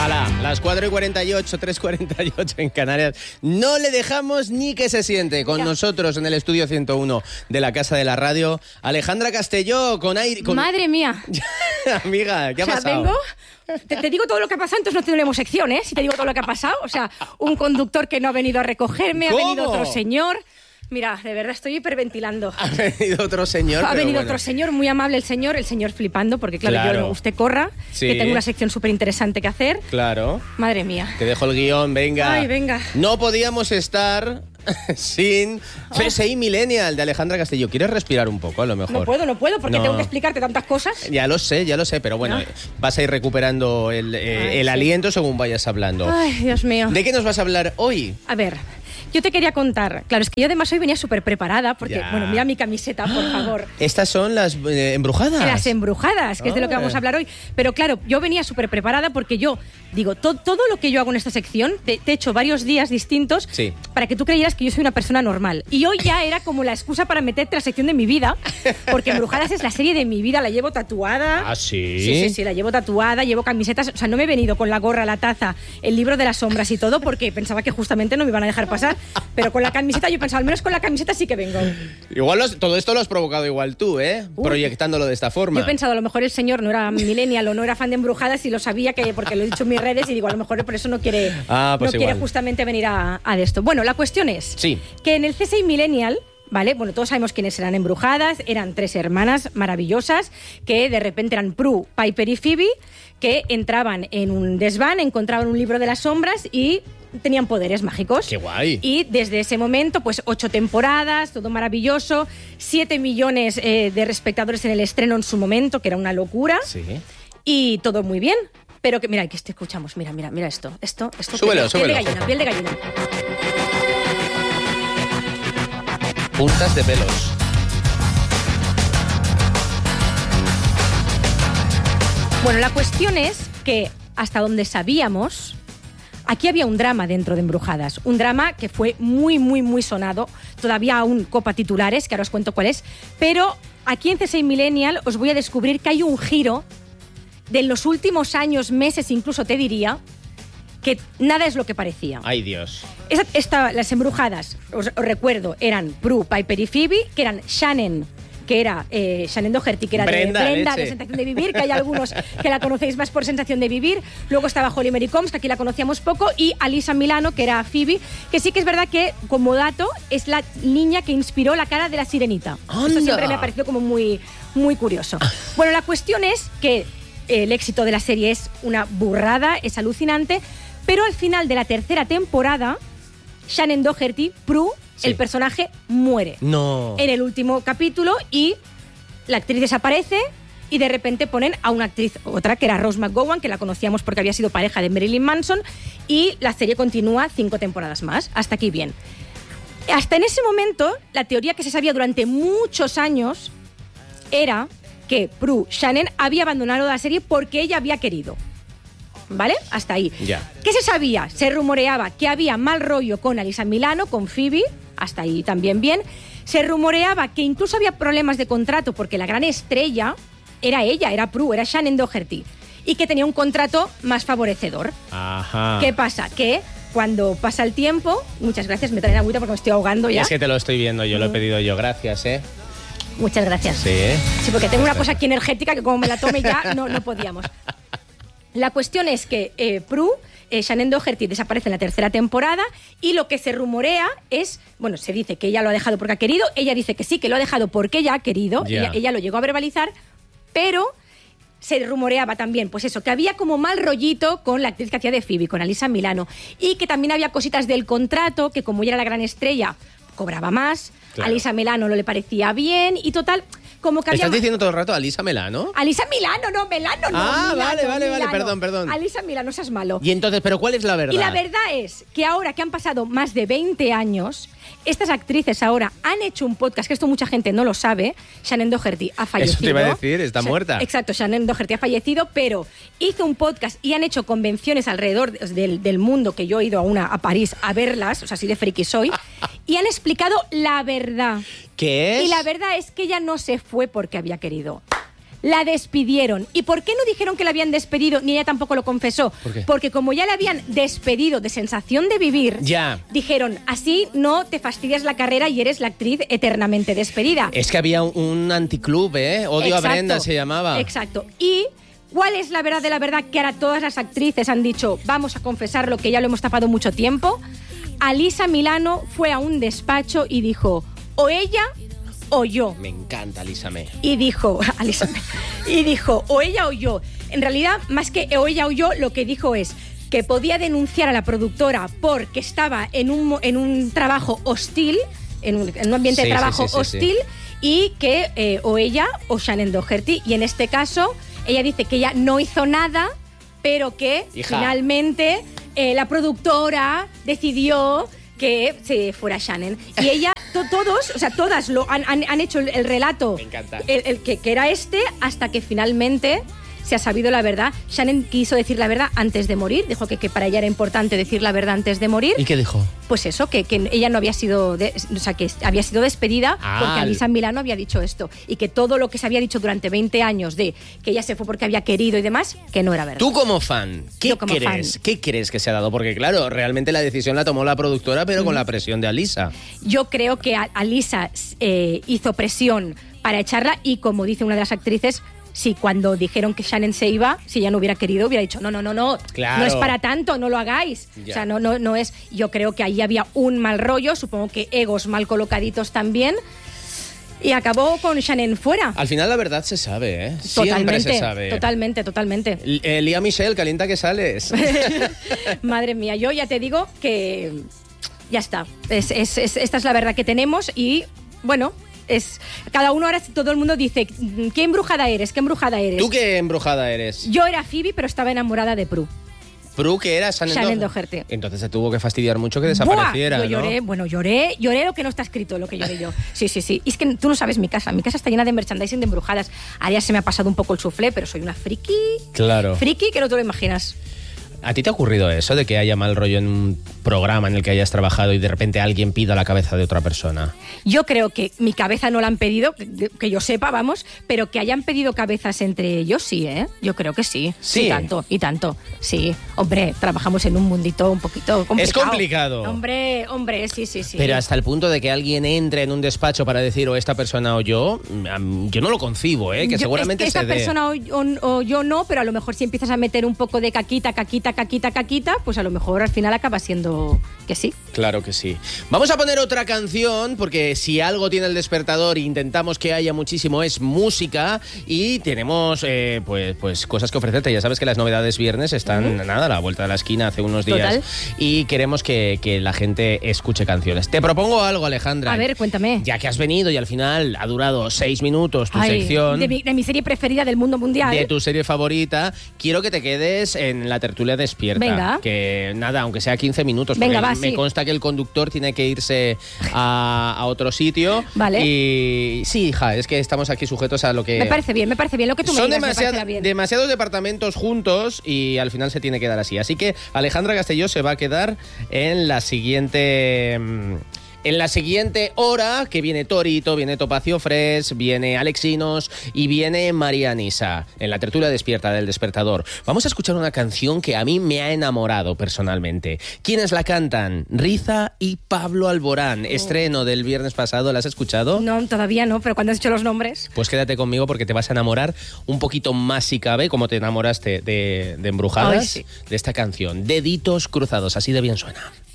Ala, las 4:48, 3:48 en Canarias. No le dejamos ni que se siente. Con nosotros en el estudio 101 de la Casa de la Radio, Alejandra Castelló, con aire... Madre mía. Amiga, ¿qué ha pasado? Vengo... Te digo todo lo que ha pasado, entonces no tenemos sección, ¿eh? Si te digo todo lo que ha pasado. O sea, un conductor que no ha venido a recogerme, ¿Cómo? Ha venido otro señor... Mira, de verdad estoy hiperventilando. Ha venido otro señor. Ha venido otro señor, muy amable el señor flipando, porque claro. Yo, usted corra, sí, que tengo una sección súper interesante que hacer. Claro. Madre mía. Te dejo el guión, venga. Ay, venga. No podíamos estar sin CSI Millennial de Alejandra Castelló. ¿Quieres respirar un poco, a lo mejor? No puedo, porque tengo que explicarte tantas cosas. Ya lo sé, pero bueno, vas a ir recuperando el aliento según vayas hablando. Ay, Dios mío. ¿De qué nos vas a hablar hoy? A ver... Yo te quería contar, claro, es que yo además hoy venía súper preparada, porque, bueno, mira mi camiseta, por favor. ¿Estas son las embrujadas? Las embrujadas, que es de lo que vamos a hablar hoy. Pero claro, yo venía súper preparada porque yo digo, todo lo que yo hago en esta sección, te he hecho varios días distintos para que tú creyeras que yo soy una persona normal. Y hoy ya era como la excusa para meterte la sección de mi vida, porque Embrujadas es la serie de mi vida, la llevo tatuada. ¿Ah, sí? Sí, la llevo tatuada, llevo camisetas, o sea, no me he venido con la gorra, la taza, el libro de las sombras y todo, porque pensaba que justamente no me iban a dejar pasar. Pero con la camiseta, yo pensaba, al menos con la camiseta sí que vengo. Igual todo esto lo has provocado igual tú, proyectándolo de esta forma. Yo he pensado, a lo mejor el señor no era millennial o no era fan de Embrujadas y lo sabía, porque lo he dicho en mis redes, y digo, a lo mejor por eso no quiere, quiere justamente venir a esto. Bueno, la cuestión es que en el CSI Millennial... ¿Vale? Bueno, todos sabemos quiénes eran Embrujadas, eran 3 hermanas maravillosas que de repente eran Prue, Piper y Phoebe, que entraban en un desván, encontraban un libro de las sombras y tenían poderes mágicos. ¡Qué guay! Y desde ese momento, pues 8 temporadas, todo maravilloso, 7 millones de espectadores en el estreno en su momento, que era una locura. Sí. Y todo muy bien, pero que, mira, que escuchamos, mira esto. Súbelo. Piel de gallina. Puntas de pelos. Bueno, la cuestión es que, hasta donde sabíamos, aquí había un drama dentro de Embrujadas. Un drama que fue muy, muy, muy sonado. Todavía aún copa titulares, que ahora os cuento cuál es. Pero aquí en CSI Millennial os voy a descubrir que hay un giro de los últimos años, meses incluso te diría, que nada es lo que parecía. ¡Ay, Dios! Las Embrujadas, os recuerdo, eran Prue, Piper y Phoebe, que eran Shannon, que era Shannon Doherty, que era Brenda de Sensación de Vivir, que hay algunos que la conocéis más por Sensación de Vivir. Luego estaba Holly Mary Combs, que aquí la conocíamos poco, y Alyssa Milano, que era Phoebe, que sí que es verdad que, como dato, es la niña que inspiró la cara de la Sirenita. ¡Anda! Eso siempre me ha parecido como muy, muy curioso. Bueno, la cuestión es que el éxito de la serie es una burrada, es alucinante, pero al final de la tercera temporada, Shannon Doherty, Prue, el personaje muere. No. En el último capítulo, y la actriz desaparece y de repente ponen a una actriz, otra, que era Rose McGowan, que la conocíamos porque había sido pareja de Marilyn Manson, y la serie continúa 5 temporadas más. Hasta aquí bien. Hasta en ese momento, la teoría que se sabía durante muchos años era que Prue, Shannon, había abandonado la serie porque ella había querido. ¿Vale? Hasta ahí. Ya. ¿Qué se sabía? Se rumoreaba que había mal rollo con Alyssa Milano, con Phoebe, hasta ahí también bien. Se rumoreaba que incluso había problemas de contrato porque la gran estrella era ella, era Prue, era Shannon Doherty, y que tenía un contrato más favorecedor. Ajá. ¿Qué pasa? Que cuando pasa el tiempo... Muchas gracias, me traen agüita porque me estoy ahogando ya. Es que te lo estoy viendo, yo lo he pedido yo, gracias, Muchas gracias. Sí, Sí, porque tengo una cosa aquí energética que como me la tome ya no podíamos. La cuestión es que Prue, Shannon Doherty, desaparece en la tercera temporada, y lo que se rumorea es, bueno, se dice que ella lo ha dejado porque ha querido, ella dice que sí, que lo ha dejado porque ella ha querido, ella lo llegó a verbalizar, pero se rumoreaba también, pues eso, que había como mal rollito con la actriz que hacía de Phoebe, con Alyssa Milano, y que también había cositas del contrato, que como ella era la gran estrella, cobraba más, a Alyssa Milano no le parecía bien, y total... Como que ¿Estás diciendo todo el rato Alyssa Milano? Alyssa Milano, no, Milano no. Ah, Milano, vale, Milano. perdón. Alyssa Milano, seas malo. Y entonces, ¿pero cuál es la verdad? Y la verdad es que ahora que han pasado más de 20 años, estas actrices ahora han hecho un podcast, que esto mucha gente no lo sabe. Shannon Doherty ha fallecido. Eso te iba a decir, está muerta. Exacto, Shannon Doherty ha fallecido, pero hizo un podcast y han hecho convenciones alrededor del mundo, que yo he ido a París a verlas, o sea, así de friki soy, y han explicado la verdad. ¿Qué es? Y la verdad es que ella no se fue porque había querido. La despidieron. ¿Y por qué no dijeron que la habían despedido? Ni ella tampoco lo confesó. ¿Por qué? Porque como ya la habían despedido de Sensación de Vivir, Ya. dijeron, así no te fastidias la carrera y eres la actriz eternamente despedida. Es que había un anticlub, ¿eh? Odio Exacto, a Brenda se llamaba. Exacto. Y ¿cuál es la verdad de la verdad? Que ahora todas las actrices han dicho, vamos a confesar lo que ya lo hemos tapado mucho tiempo. Alisa Milano fue a un despacho y dijo, o ella o yo. Me encanta Alisa May. Y dijo, o ella o yo. En realidad, más que o ella o yo, lo que dijo es que podía denunciar a la productora porque estaba en un trabajo hostil, en un ambiente de trabajo hostil, y que o ella o Shannen Doherty. Y en este caso, ella dice que ella no hizo nada, pero que finalmente la productora decidió que se fuera Shannen. Y ella, todas han hecho el relato. Me encanta. Que era hasta que finalmente se ha sabido la verdad. Shannen quiso decir la verdad antes de morir, dijo que para ella era importante decir la verdad antes de morir. ¿Y qué dijo? Pues eso, que ella no había sido, que había sido despedida porque Alisa Milano había dicho esto, y que todo lo que se había dicho durante 20 años de que ella se fue porque había querido y demás, que no era verdad. Tú como fan, ¿qué crees que se ha dado? Porque claro, realmente la decisión la tomó la productora, pero con la presión de Alisa. Yo creo que Alisa hizo presión para echarla, y como dice una de las actrices, sí, cuando dijeron que Shannen se iba, si ella no hubiera querido, hubiera dicho, no, claro. No es para tanto, no lo hagáis. Ya. O sea, no es. Yo creo que ahí había un mal rollo, supongo que egos mal colocaditos también, y acabó con Shannen fuera. Al final la verdad se sabe, ¿eh? Totalmente, siempre se sabe. Totalmente. Lía Michelle, calienta que sales. Madre mía, yo ya te digo que ya está. Esta es la verdad que tenemos, y bueno, cada uno ahora, todo el mundo dice, ¿qué embrujada eres? ¿Qué embrujada eres? ¿Tú qué embrujada eres? Yo era Phoebe, pero estaba enamorada de Prue. ¿Prue que era? Shannen Doherty. Entonces se tuvo que fastidiar mucho que desapareciera. Yo lloré, ¿no? lloré lo que no está escrito, lo que lloré yo. Sí. Y es que tú no sabes mi casa está llena de merchandising de embrujadas. Ahora ya se me ha pasado un poco el soufflé, pero soy una friki. Claro. Friki que no te lo imaginas. ¿A ti te ha ocurrido eso de que haya mal rollo en un programa en el que hayas trabajado y de repente alguien pida la cabeza de otra persona? Yo creo que mi cabeza no la han pedido, que yo sepa, vamos, pero que hayan pedido cabezas entre ellos, sí, ¿eh? Yo creo que sí. Sí. Y tanto. Sí. Hombre, trabajamos en un mundito un poquito complicado. Es complicado. Hombre, sí. Pero hasta el punto de que alguien entre en un despacho para decir o esta persona o yo no lo concibo, ¿eh? Que seguramente esta persona o yo no, pero a lo mejor si empiezas a meter un poco de caquita, pues a lo mejor al final acaba siendo que sí. Claro que sí. Vamos a poner otra canción, porque si algo tiene el despertador e intentamos que haya muchísimo es música, y tenemos pues cosas que ofrecerte. Ya sabes que las novedades viernes están a la vuelta de la esquina hace unos días. Total. Y queremos que la gente escuche canciones. Te propongo algo, Alejandra. A ver, cuéntame. Ya que has venido y al final ha durado 6 minutos tu sección. De mi serie preferida del mundo mundial. De tu serie favorita, quiero que te quedes en la tertulia despierta. Venga. Que nada, aunque sea 15 minutos. Venga, porque va, me sí. consta que el conductor tiene que irse a otro sitio. Vale. Y sí, hija, es que estamos aquí sujetos a lo que... Me parece bien lo que tú me Son digas, me parecerá bien. demasiados departamentos juntos y al final se tiene que dar así. Así que Alejandra Castelló se va a quedar en la siguiente... En la siguiente hora, que viene Torito, viene Topacio Fresh, viene Alexinos y viene María Nisa, en la tertulia despierta del Despertador. Vamos a escuchar una canción que a mí me ha enamorado personalmente. ¿Quiénes la cantan? Riza y Pablo Alborán. Estreno del viernes pasado, ¿la has escuchado? No, todavía no, pero cuando has dicho los nombres... Pues quédate conmigo porque te vas a enamorar un poquito más si cabe, como te enamoraste de Embrujadas, Ay, sí. de esta canción. Deditos cruzados, así de bien suena.